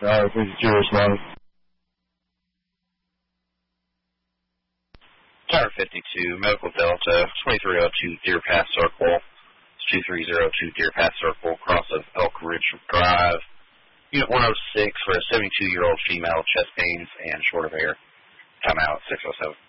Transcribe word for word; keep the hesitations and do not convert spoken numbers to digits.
Alright, this is your response. Tower fifty-two, Medical Delta, twenty-three oh two Deer Pass Circle. It's two three oh two Deer Pass Circle, cross of Elk Ridge Drive. Unit one oh six for a seventy-two-year-old female, chest pains and short of air. Time out, six oh seven.